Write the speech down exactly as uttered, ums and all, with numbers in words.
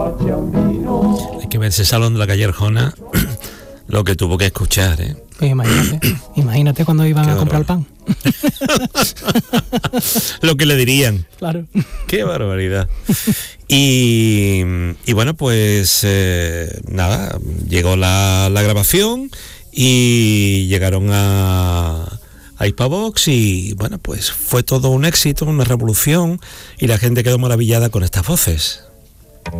Hay que ver ese salón de la calle Arjona, lo que tuvo que escuchar, ¿eh? Pues imagínate, imagínate cuando iban Qué a comprar el pan. Lo que le dirían. Claro. Qué barbaridad. Y, y bueno, pues eh, nada, llegó la, la grabación y llegaron a, a Hispavox y bueno, pues fue todo un éxito, una revolución y la gente quedó maravillada con estas voces.